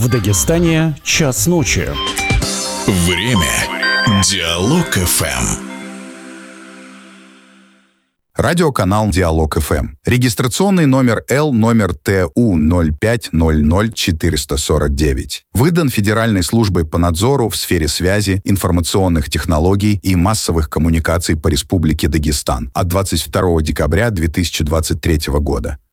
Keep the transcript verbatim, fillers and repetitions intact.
В Дагестане час ночи. Время. Диалог эф эм. Радиоканал Диалог эф эм. Регистрационный номер Л номер Т У ноль пять ноль ноль четыре сорок девять. Выдан Федеральной службой по надзору в сфере связи, информационных технологий и массовых коммуникаций по Республике Дагестан от двадцать второго декабря две тысячи двадцать третьего года.